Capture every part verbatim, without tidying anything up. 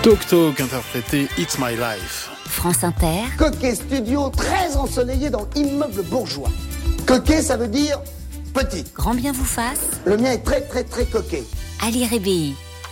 Talk Talk, interprété It's My Life. France Inter. Coquet studio, très ensoleillé dans immeuble bourgeois. Coquet, ça veut dire petit. Grand bien vous fasse. Le mien est très très très coquet. Ali Rébéi.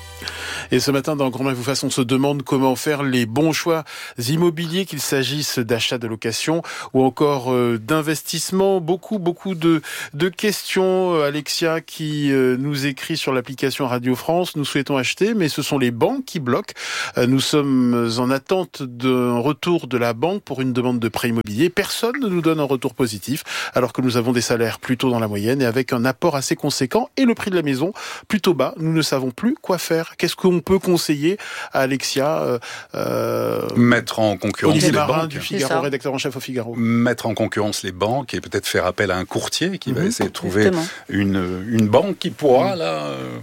Et ce matin, dans Grand Bien vous fasse, on se demande comment faire les bons choix immobiliers, qu'il s'agisse d'achat, de location ou encore euh, d'investissement. Beaucoup, beaucoup de, de questions. Alexia qui euh, nous écrit sur l'application Radio France. Nous souhaitons acheter, mais ce sont les banques qui bloquent. Euh, nous sommes en attente d'un retour de la banque pour une demande de prêt immobilier. Personne ne nous donne un retour positif, alors que nous avons des salaires plutôt dans la moyenne et avec un apport assez conséquent et le prix de la maison plutôt bas. Nous ne savons plus quoi faire. Qu'est-ce qu'on peut conseiller à Alexia euh, euh, Mettre en concurrence Olivier les Marin banques. du Figaro, rédacteur en chef au Figaro. Mettre en concurrence les banques et peut-être faire appel à un courtier qui mmh. va essayer de trouver une, une banque qui pourra mmh. là euh,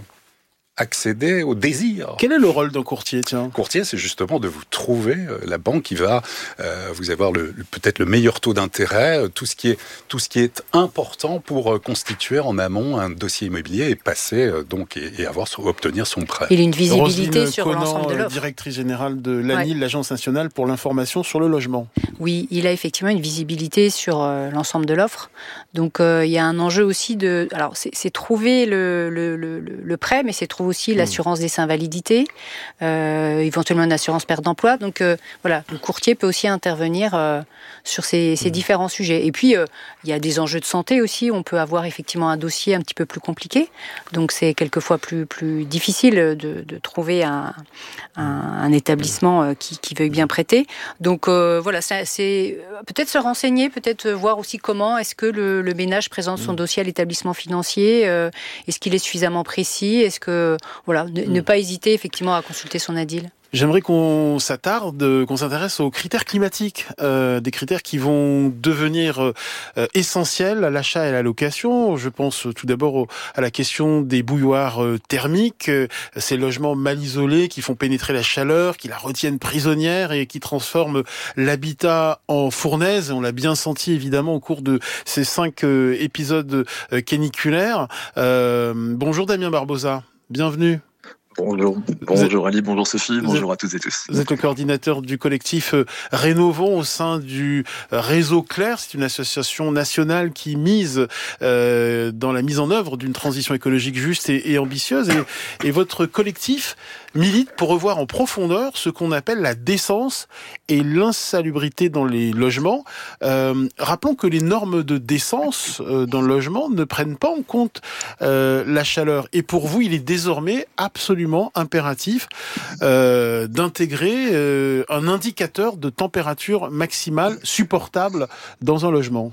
accéder au désir. Quel est le rôle d'un courtier, tiens ? Courtier, c'est justement de vous trouver euh, la banque qui va euh, vous avoir le, le, peut-être le meilleur taux d'intérêt, euh, tout ce qui est tout ce qui est important pour euh, constituer en amont un dossier immobilier et passer euh, donc et, et avoir obtenir son prêt. Il a une visibilité Roselyne sur Conan, l'ensemble de l'offre. Directrice générale de l'A N I L, ouais. l'Agence nationale pour l'information sur le logement. Oui, il a effectivement une visibilité sur euh, l'ensemble de l'offre. Donc euh, il y a un enjeu aussi de, alors c'est, c'est trouver le, le, le, le prêt, mais c'est trouver aussi l'assurance mmh. des invalidités, euh, éventuellement une assurance perte d'emploi. Donc euh, voilà, le courtier peut aussi intervenir euh, sur ces, ces mmh. différents sujets. Et puis euh, il y a des enjeux de santé aussi. On peut avoir effectivement un dossier un petit peu plus compliqué. Donc c'est quelquefois plus plus difficile de, de trouver un, un, un établissement qui, qui veuille bien prêter. Donc euh, voilà, c'est, c'est peut-être se renseigner, peut-être voir aussi comment est-ce que le, le ménage présente son mmh. dossier à l'établissement financier. Euh, est-ce qu'il est suffisamment précis ? Est-ce que voilà, ne, mmh. ne pas hésiter effectivement à consulter son A D I L. J'aimerais qu'on s'attarde, qu'on s'intéresse aux critères climatiques, euh, des critères qui vont devenir euh, essentiels à l'achat et à la location. Je pense tout d'abord au, à la question des bouilloires euh, thermiques, euh, ces logements mal isolés qui font pénétrer la chaleur, qui la retiennent prisonnière et qui transforment l'habitat en fournaise. On l'a bien senti évidemment au cours de ces cinq euh, épisodes euh, caniculaires. Euh, bonjour Damien Barbosa, bienvenue. Bonjour, bonjour Ali, bonjour Sophie, bonjour êtes, à toutes et tous. Vous êtes le coordinateur du collectif Rénovons au sein du réseau Clair. C'est une association nationale qui mise euh, dans la mise en œuvre d'une transition écologique juste et, et ambitieuse. Et, et votre collectif milite pour revoir en profondeur ce qu'on appelle la décence et l'insalubrité dans les logements. Euh, rappelons que les normes de décence euh, dans le logement ne prennent pas en compte euh, la chaleur. Et pour vous, il est désormais absolument impératif euh, d'intégrer euh, un indicateur de température maximale supportable dans un logement.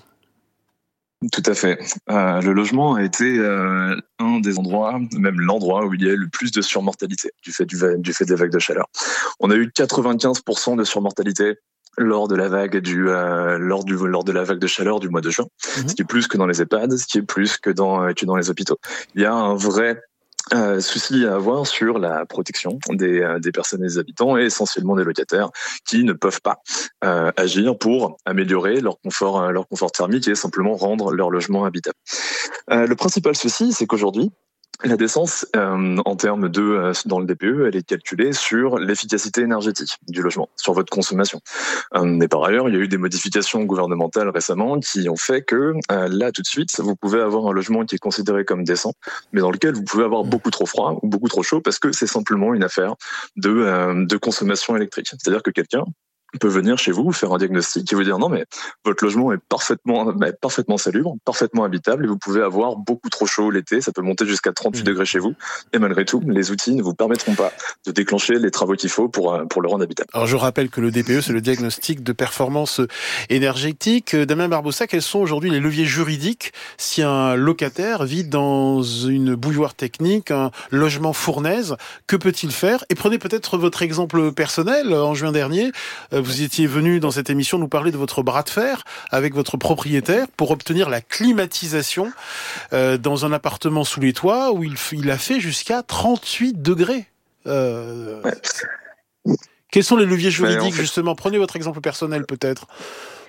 Tout à fait. Euh, le logement a été euh, un des endroits, même l'endroit où il y a eu le plus de surmortalité du fait, du, du fait des vagues de chaleur. On a eu quatre-vingt-quinze pour cent de surmortalité lors de la vague du euh, lors du lors de la vague de chaleur du mois de juin, mmh. ce qui est plus que dans les EHPAD, ce qui est plus que dans que dans les hôpitaux. Il y a un vrai Euh, souci à avoir sur la protection des, euh, des personnes et des habitants et essentiellement des locataires qui ne peuvent pas euh, agir pour améliorer leur confort, euh, leur confort thermique et simplement rendre leur logement habitable. Euh, le principal souci, c'est qu'aujourd'hui, la décence, euh, en termes de euh, dans le D P E, elle est calculée sur l'efficacité énergétique du logement, sur votre consommation. Euh, mais par ailleurs, il y a eu des modifications gouvernementales récemment qui ont fait que euh, là, tout de suite, vous pouvez avoir un logement qui est considéré comme décent, mais dans lequel vous pouvez avoir beaucoup trop froid ou beaucoup trop chaud parce que c'est simplement une affaire de euh, de consommation électrique. C'est-à-dire que quelqu'un peut venir chez vous, faire un diagnostic et vous dire non mais votre logement est parfaitement est parfaitement salubre, parfaitement habitable et vous pouvez avoir beaucoup trop chaud l'été, ça peut monter jusqu'à trente-huit degrés chez vous et malgré tout, les outils ne vous permettront pas de déclencher les travaux qu'il faut pour pour le rendre habitable. Alors je rappelle que le D P E c'est le diagnostic de performance énergétique. Damien Barbosa, quels sont aujourd'hui les leviers juridiques si un locataire vit dans une bouilloire technique, un logement fournaise, que peut-il faire ? Et prenez peut-être votre exemple personnel en juin dernier. Vous étiez venu dans cette émission nous parler de votre bras de fer avec votre propriétaire pour obtenir la climatisation euh, dans un appartement sous les toits où il, il a fait jusqu'à trente-huit degrés. Euh, ouais. Quels sont les leviers juridiques, en fait, justement ? Prenez votre exemple personnel peut-être.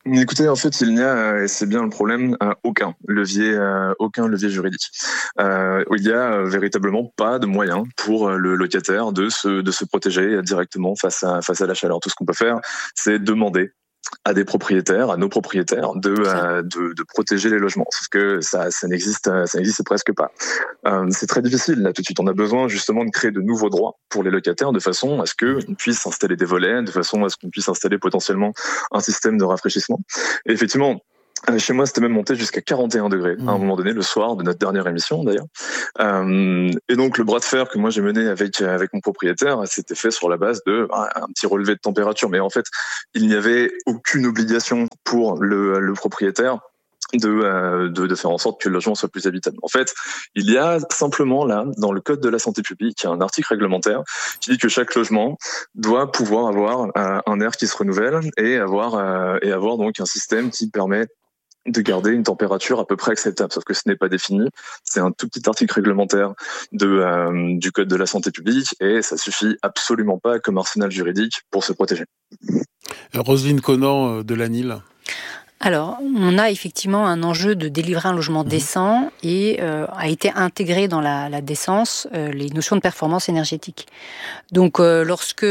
Écoutez, en fait, il n'y a, et c'est bien le problème, euh, aucun levier, euh, aucun levier juridique. Euh, il y a euh, véritablement pas de moyen pour euh, le locataire de se de se protéger directement face à face à la chaleur. Tout ce qu'on peut faire, c'est demander à des propriétaires, à nos propriétaires, de euh, de, de protéger les logements. Sauf que ça ça n'existe ça n'existe presque pas. Euh, c'est très difficile là tout de suite. On a besoin justement de créer de nouveaux droits pour les locataires de façon à ce qu'ils puissent installer des volets, de façon à ce qu'on puisse installer potentiellement un système de rafraîchissement. Et effectivement, chez moi, c'était même monté jusqu'à quarante et un degrés à un moment donné, le soir de notre dernière émission d'ailleurs. Euh, et donc le bras de fer que moi j'ai mené avec avec mon propriétaire, c'était fait sur la base de bah, un petit relevé de température. Mais en fait, il n'y avait aucune obligation pour le, le propriétaire de, euh, de de faire en sorte que le logement soit plus habitable. En fait, il y a simplement là, dans le code de la santé publique, un article réglementaire qui dit que chaque logement doit pouvoir avoir euh, un air qui se renouvelle et avoir euh, et avoir donc un système qui permet de garder une température à peu près acceptable, sauf que ce n'est pas défini. C'est un tout petit article réglementaire de euh, du code de la santé publique et ça suffit absolument pas comme arsenal juridique pour se protéger. Roselyne Conant de l'Anil. Alors, on a effectivement un enjeu de délivrer un logement mmh. décent et euh, a été intégré dans la, la décence euh, les notions de performance énergétique. Donc, euh, lorsque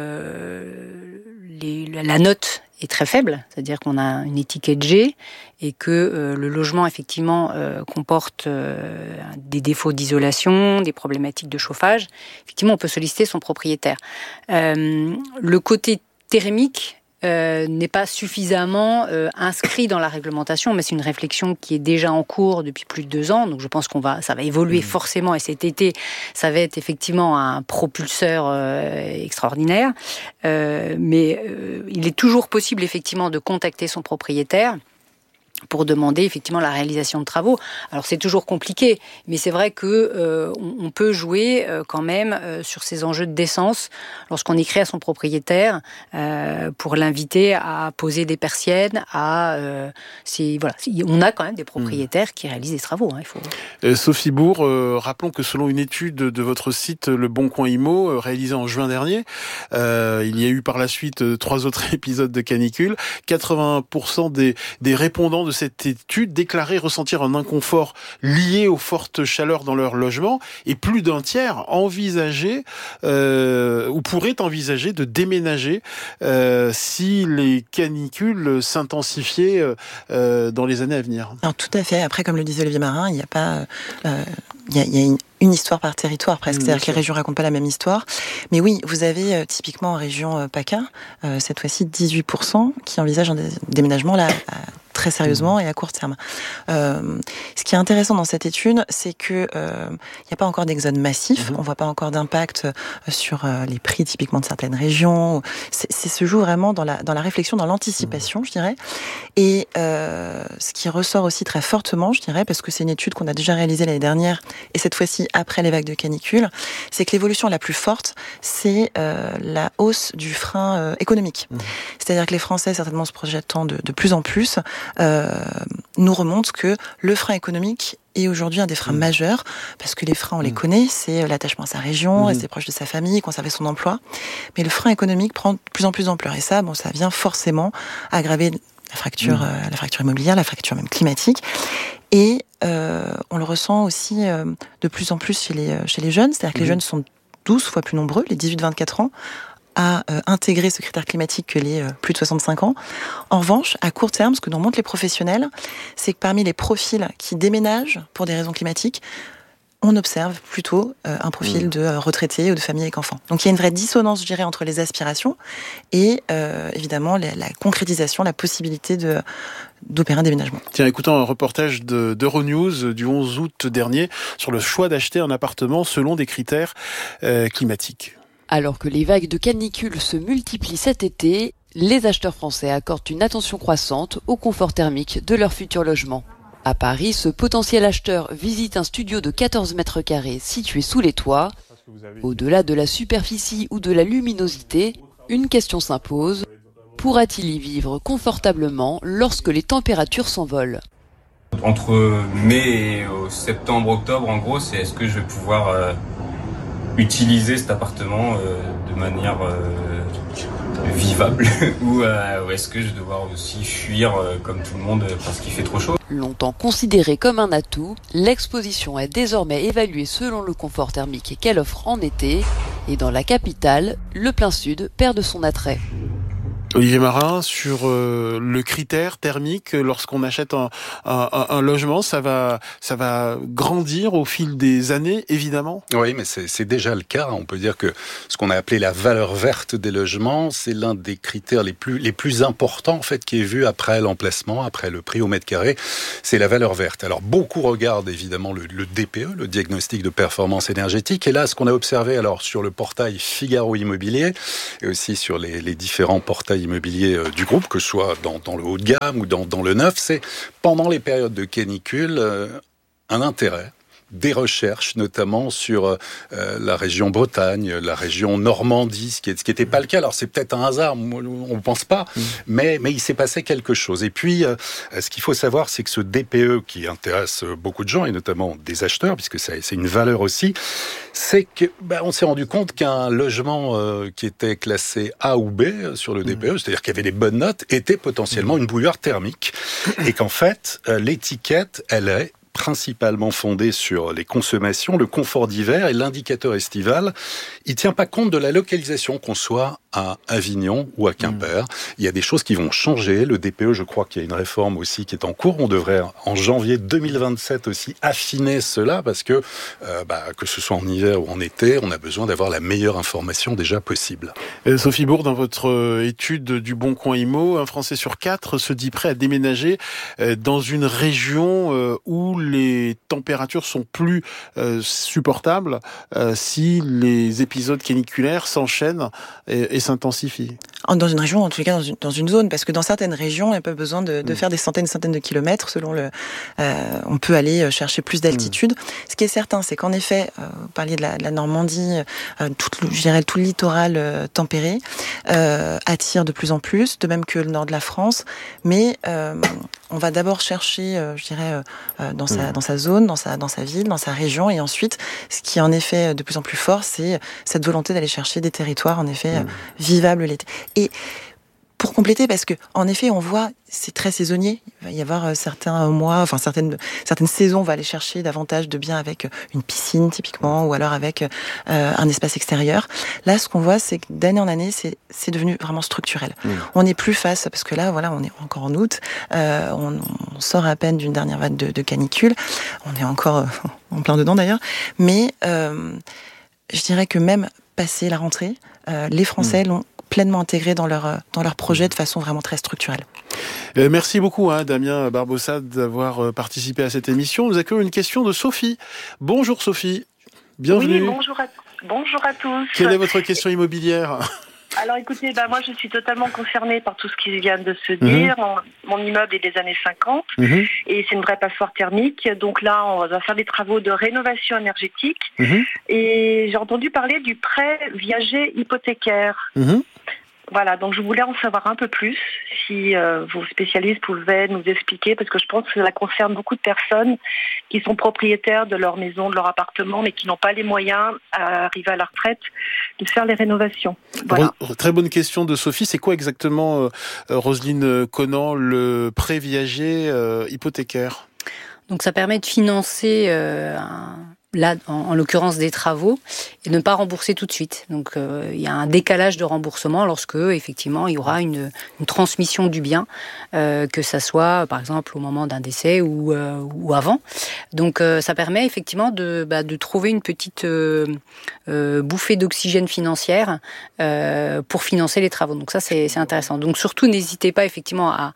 euh, les, la note est très faible, c'est-à-dire qu'on a une étiquette G et que euh, le logement effectivement euh, comporte euh, des défauts d'isolation, des problématiques de chauffage, effectivement on peut solliciter son propriétaire. Euh, le côté thermique Euh, n'est pas suffisamment euh, inscrit dans la réglementation, mais c'est une réflexion qui est déjà en cours depuis plus de deux ans. Donc je pense qu'on va, ça va évoluer mmh. forcément. Et cet été, ça va être effectivement un propulseur euh, extraordinaire. Euh, mais euh, il est toujours possible effectivement de contacter son propriétaire pour demander effectivement la réalisation de travaux. Alors c'est toujours compliqué, mais c'est vrai que euh, on, on peut jouer euh, quand même euh, sur ces enjeux de décence lorsqu'on écrit à son propriétaire euh, pour l'inviter à poser des persiennes. À euh, c'est voilà, on a quand même des propriétaires mmh. qui réalisent des travaux. Hein, il faut. Euh, Sophie Bourg, euh, rappelons que selon une étude de votre site Le Bon Coin Immo euh, réalisée en juin dernier, euh, il y a eu par la suite euh, trois autres épisodes de canicule. quatre-vingts pour cent des des répondants de cette étude déclaraient ressentir un inconfort lié aux fortes chaleurs dans leur logement et plus d'un tiers envisageait euh, ou pourrait envisager de déménager euh, si les canicules s'intensifiaient euh, dans les années à venir. Alors, tout à fait. Après, comme le disait Olivier Marin, il n'y a pas... Euh, il y a, il y a une une histoire par territoire presque, mmh, c'est-à-dire que les régions racontent pas la même histoire. Mais oui, vous avez euh, typiquement en région euh, PACA, euh, cette fois-ci dix-huit pour cent qui envisagent un dé- déménagement là à, très sérieusement et à court terme. Euh, ce qui est intéressant dans cette étude, c'est que euh, il n'y a pas encore d'exode massif, mmh. on voit pas encore d'impact sur euh, les prix typiquement de certaines régions. C'est, c'est se joue vraiment dans la dans la réflexion, dans l'anticipation, mmh. je dirais. Et euh, ce qui ressort aussi très fortement, je dirais, parce que c'est une étude qu'on a déjà réalisée l'année dernière et cette fois-ci après les vagues de canicule, c'est que l'évolution la plus forte, c'est euh, la hausse du frein euh, économique. Mmh. C'est-à-dire que les Français, certainement se projettant de, de plus en plus, euh, nous remontent que le frein économique est aujourd'hui un des freins mmh. majeurs, parce que les freins, on mmh. les connaît, c'est l'attachement à sa région, mmh. rester proche de sa famille, conserver son emploi. Mais le frein économique prend de plus en plus d'ampleur. Et ça, bon, ça vient forcément aggraver la fracture, mmh. euh, la fracture immobilière, la fracture même climatique. Et euh, on le ressent aussi euh, de plus en plus chez les, chez les jeunes, c'est-à-dire que mmh. les jeunes sont douze fois plus nombreux, les dix-huit vingt-quatre ans, à euh, intégrer ce critère climatique que les euh, plus de soixante-cinq ans. En revanche, à court terme, ce que nous montrent les professionnels, c'est que parmi les profils qui déménagent pour des raisons climatiques, on observe plutôt euh, un profil mmh. de euh, retraité ou de famille avec enfants. Donc il y a une vraie dissonance, je dirais, entre les aspirations et euh, évidemment la, la concrétisation, la possibilité de, d'opérer un déménagement. Tiens, écoutons un reportage de, d'Euronews du onze août dernier sur le choix d'acheter un appartement selon des critères euh, climatiques. Alors que les vagues de canicule se multiplient cet été, les acheteurs français accordent une attention croissante au confort thermique de leur futur logement. À Paris, ce potentiel acheteur visite un studio de quatorze mètres carrés situé sous les toits. Au-delà de la superficie ou de la luminosité, une question s'impose. Pourra-t-il y vivre confortablement lorsque les températures s'envolent ? Entre mai et septembre, octobre, en gros, c'est est-ce que je vais pouvoir euh, utiliser cet appartement euh, de manière euh, vivable ou, euh, ou est-ce que je vais devoir aussi fuir euh, comme tout le monde parce qu'il fait trop chaud? Longtemps considérée comme un atout, l'exposition est désormais évaluée selon le confort thermique qu'elle offre en été. Et dans la capitale, le plein sud perd de son attrait. Olivier Marin, sur euh, le critère thermique, lorsqu'on achète un, un, un logement, ça va, ça va grandir au fil des années, évidemment. Oui, mais c'est, c'est déjà le cas. On peut dire que ce qu'on a appelé la valeur verte des logements, c'est l'un des critères les plus, les plus importants, en fait, qui est vu après l'emplacement, après le prix au mètre carré. C'est la valeur verte. Alors, beaucoup regardent évidemment le, le D P E, le diagnostic de performance énergétique. Et là, ce qu'on a observé, alors, sur le portail Figaro Immobilier, et aussi sur les, les différents portails immobilier du groupe, que ce soit dans, dans le haut de gamme ou dans, dans le neuf, c'est pendant les périodes de canicule euh, un intérêt, des recherches notamment sur euh, la région Bretagne, la région Normandie, ce qui est, ce qui n'était pas le cas. Alors c'est peut-être un hasard, on ne pense pas, mmh. mais, mais il s'est passé quelque chose. Et puis, euh, ce qu'il faut savoir, c'est que ce D P E qui intéresse beaucoup de gens, et notamment des acheteurs, puisque ça, c'est une valeur aussi, c'est que ben, on s'est rendu compte qu'un logement euh, qui était classé A ou B sur le D P E, mmh. c'est-à-dire qu'il y avait des bonnes notes, était potentiellement mmh. une bouilloire thermique. Et qu'en fait, euh, l'étiquette, elle est principalement fondée sur les consommations, le confort d'hiver, et l'indicateur estival, il tient pas compte de la localisation, qu'on soit à Avignon ou à Quimper. Mmh. Il y a des choses qui vont changer. Le D P E, je crois qu'il y a une réforme aussi qui est en cours. On devrait, en janvier deux mille vingt-sept aussi, affiner cela, parce que, euh, bah, que ce soit en hiver ou en été, on a besoin d'avoir la meilleure information déjà possible. Euh, Sophie Bourg, dans votre étude du Bon Coin Immo, un Français sur quatre se dit prêt à déménager euh, dans une région euh, où les températures sont plus euh, supportables euh, si les épisodes caniculaires s'enchaînent et, et s'intensifient. Dans une région, en tous les cas dans une, dans une zone, parce que dans certaines régions, il n'y a pas besoin de, de mmh. faire des centaines et centaines de kilomètres selon le. Euh, on peut aller chercher plus d'altitude. Mmh. Ce qui est certain, c'est qu'en effet, euh, vous parliez de la, de la Normandie, euh, tout, je dirais tout le littoral euh, tempéré euh, attire de plus en plus, de même que le nord de la France, mais euh, on va d'abord chercher, euh, je dirais, euh, dans sa dans sa zone, dans sa dans sa ville, dans sa région, et ensuite, ce qui est en effet de plus en plus fort, c'est cette volonté d'aller chercher des territoires en effet mmh. vivables l'été. Et pour compléter, parce que en effet, on voit, c'est très saisonnier. Il va y avoir certains mois, enfin certaines certaines saisons, on va aller chercher davantage de biens avec une piscine typiquement, ou alors avec euh, un espace extérieur. Là, ce qu'on voit, c'est que d'année en année, c'est c'est devenu vraiment structurel. Mmh. On n'est plus face, parce que là, voilà, on est encore en août, euh, on, on sort à peine d'une dernière vague de, de canicule. On est encore euh, en plein dedans d'ailleurs, mais euh, je dirais que même passé la rentrée, euh, les Français mmh. l'ont pleinement intégré dans leur, dans leur projet de façon vraiment très structurelle. Euh, merci beaucoup, hein, Damien Barbossa, d'avoir participé à cette émission. Nous accueillons une question de Sophie. Bonjour Sophie, bienvenue. Oui, bonjour à, bonjour à tous. Quelle est votre question immobilière ? Alors écoutez, bah, moi je suis totalement concernée par tout ce qui vient de se dire. Mmh. Mon, mon immeuble est des années cinquante mmh. et c'est une vraie passoire thermique. Donc là, on va faire des travaux de rénovation énergétique. Mmh. Et j'ai entendu parler du prêt viager hypothécaire. Mmh. Voilà, donc je voulais en savoir un peu plus, si euh, vos spécialistes pouvaient nous expliquer, parce que je pense que ça concerne beaucoup de personnes qui sont propriétaires de leur maison, de leur appartement, mais qui n'ont pas les moyens, à arriver à la retraite, de faire les rénovations. Voilà. Très bonne question de Sophie. C'est quoi exactement, euh, Roselyne Conan, le prêt viager euh, hypothécaire ? Donc ça permet de financer euh, un... là, en, en l'occurrence des travaux, et de ne pas rembourser tout de suite. Donc, euh, il y a un décalage de remboursement lorsque, effectivement, il y aura une, une transmission du bien, euh, que ça soit, par exemple, au moment d'un décès ou, euh, ou avant. Donc, euh, ça permet, effectivement, de, bah, de trouver une petite euh, euh, bouffée d'oxygène financière euh, pour financer les travaux. Donc, ça, c'est, c'est intéressant. Donc, surtout, n'hésitez pas, effectivement, à,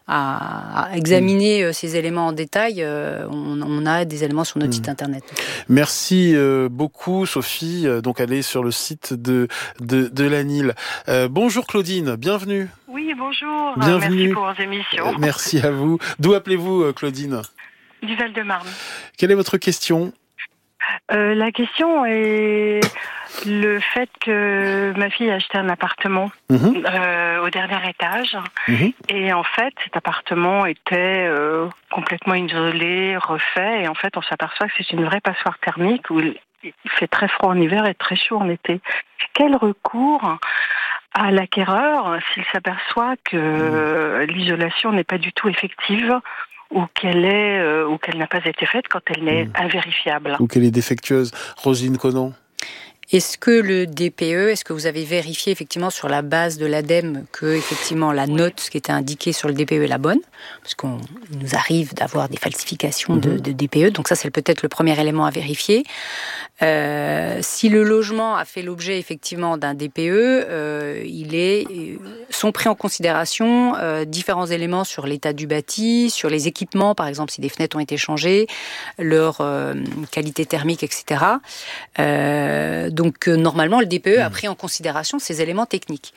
à, à examiner euh, ces éléments en détail. Euh, on, on a des éléments sur notre mmh. site internet. Merci euh, beaucoup Sophie. Donc allez sur le site de de, de l'Anil. Euh, bonjour Claudine, bienvenue. Oui, bonjour. Bienvenue. Merci pour vos émissions. Euh, merci à vous. D'où appelez-vous Claudine ? Du Val-de-Marne. Quelle est votre question ? Euh, la question est le fait que ma fille a acheté un appartement mmh. euh, au dernier étage mmh. et en fait cet appartement était euh, complètement isolé, refait, et en fait on s'aperçoit que c'est une vraie passoire thermique où il fait très froid en hiver et très chaud en été. Quel recours à l'acquéreur s'il s'aperçoit que l'isolation n'est pas du tout effective ou qu'elle est euh, ou qu'elle n'a pas été faite quand elle est mmh. invérifiable. Ou qu'elle est défectueuse. Roselyne Conan. Est-ce que le D P E, est-ce que vous avez vérifié effectivement sur la base de l'ADEME que effectivement la note qui était indiquée sur le D P E est la bonne? Parce qu'on nous arrive d'avoir des falsifications mmh. de, de D P E, donc ça c'est peut-être le premier élément à vérifier. Euh, si le logement a fait l'objet effectivement d'un D P E, euh, il est, sont pris en considération euh, différents éléments sur l'état du bâti, sur les équipements, par exemple si des fenêtres ont été changées, leur euh, qualité thermique, et cetera. Euh, donc euh, normalement le D P E a pris en considération ces éléments techniques.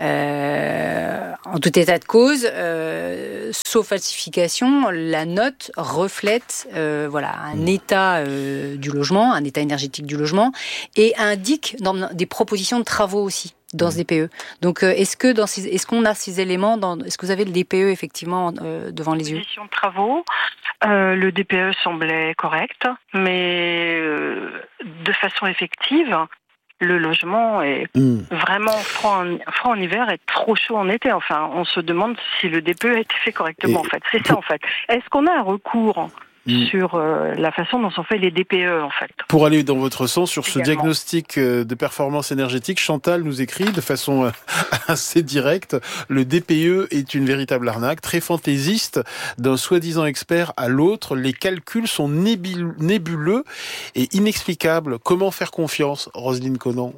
Euh, en tout état de cause, euh, sauf falsification, la note reflète euh, voilà un état euh, du logement, un état énergétique du logement, et indique dans des propositions de travaux aussi dans ce D P E. Donc, euh, est-ce que dans ces, est-ce qu'on a ces éléments dans, est-ce que vous avez le D P E effectivement euh, devant les yeux? Proposition de travaux, euh, le D P E semblait correct, mais euh, de façon effective, le logement est mmh. vraiment froid en, froid en hiver et trop chaud en été. Enfin, on se demande si le D P E a été fait correctement. Et en fait, c'est ça en fait. Est-ce qu'on a un recours sur euh, la façon dont sont faits les D P E, en fait. Pour aller dans votre sens sur Également. Ce diagnostic de performance énergétique, Chantal nous écrit de façon assez directe, le D P E est une véritable arnaque, très fantaisiste, d'un soi-disant expert à l'autre. Les calculs sont nébuleux et inexplicables. Comment faire confiance, Roselyne Conan?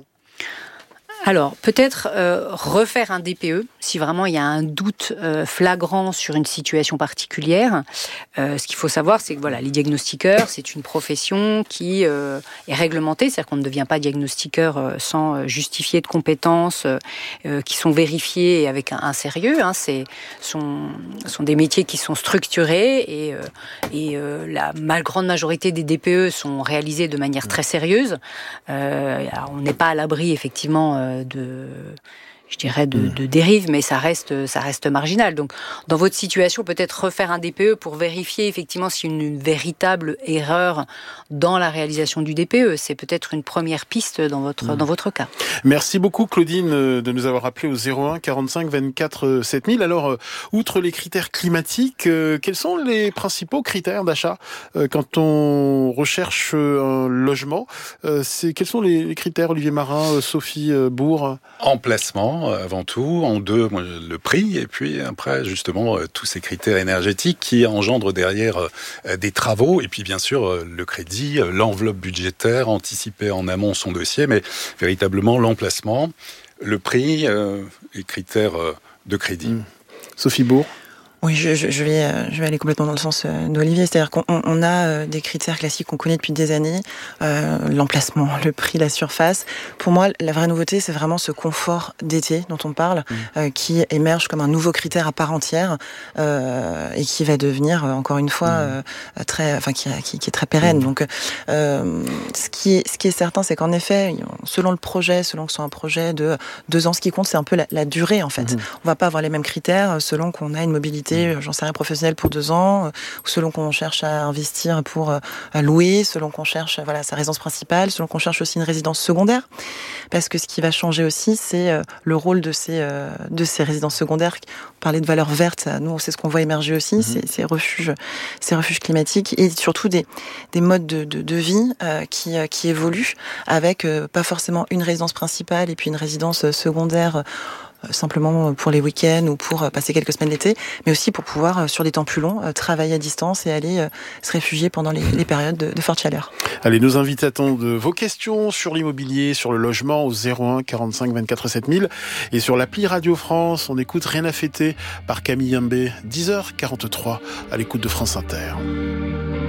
Alors, peut-être euh, refaire un D P E, si vraiment il y a un doute euh, flagrant sur une situation particulière. Euh, ce qu'il faut savoir, c'est que voilà, les diagnostiqueurs, c'est une profession qui euh, est réglementée, c'est-à-dire qu'on ne devient pas diagnostiqueur euh, sans justifier de compétences euh, qui sont vérifiées avec un, un sérieux. Hein. C'est sont, sont des métiers qui sont structurés et, euh, et euh, la mal grande majorité des D P E sont réalisés de manière très sérieuse. Euh, alors, on n'est pas à l'abri, effectivement, euh, de, je dirais, de, de dérive, mais ça reste, ça reste marginal. Donc, dans votre situation, peut-être refaire un D P E pour vérifier effectivement s'il y a une véritable erreur dans la réalisation du D P E. C'est peut-être une première piste dans votre, mmh. dans votre cas. Merci beaucoup, Claudine, de nous avoir appelé au zéro un quarante-cinq vingt-quatre sept mille. Alors, outre les critères climatiques, quels sont les principaux critères d'achat quand on recherche un logement? C'est, quels sont les critères, Olivier Marin, Sophie Bourg? Emplacement, avant tout. En deux, le prix. Et puis après, justement, tous ces critères énergétiques qui engendrent derrière des travaux. Et puis, bien sûr, le crédit, l'enveloppe budgétaire, anticiper en amont son dossier. Mais véritablement, l'emplacement, le prix, euh, les critères de crédit. Mmh. Sophie Bourg. Oui, je, je, je, vais, je vais aller complètement dans le sens d'Olivier. C'est-à-dire qu'on on a des critères classiques qu'on connaît depuis des années. Euh, l'emplacement, le prix, la surface. Pour moi, la vraie nouveauté, c'est vraiment ce confort d'été dont on parle, mmh. euh, qui émerge comme un nouveau critère à part entière euh, et qui va devenir, encore une fois, mmh. euh, très, enfin, qui, qui, qui est très pérenne. Mmh. Donc, euh, ce, qui est, ce qui est certain, c'est qu'en effet, selon le projet, selon que ce soit un projet de deux ans, ce qui compte, c'est un peu la, la durée, en fait. Mmh. On va pas avoir les mêmes critères selon qu'on a une mobilité, j'en sais rien, professionnel pour deux ans, ou selon qu'on cherche à investir pour à louer, selon qu'on cherche voilà sa résidence principale, selon qu'on cherche aussi une résidence secondaire. Parce que ce qui va changer aussi, c'est le rôle de ces de ces résidences secondaires. On parlait de valeurs vertes, nous c'est ce qu'on voit émerger aussi, mmh. c'est ces refuges, ces refuges climatiques et surtout des des modes de de, de vie euh, qui qui évoluent avec euh, pas forcément une résidence principale et puis une résidence secondaire. Simplement pour les week-ends ou pour passer quelques semaines l'été, mais aussi pour pouvoir, sur des temps plus longs, travailler à distance et aller se réfugier pendant les, les périodes de, de forte chaleur. Allez, nos invités attendent vos questions sur l'immobilier, sur le logement au zéro un quarante-cinq vingt-quatre sept mille et sur l'appli Radio France. On écoute Rien à fêter par Camille Imbé, dix heures quarante-trois à l'écoute de France Inter.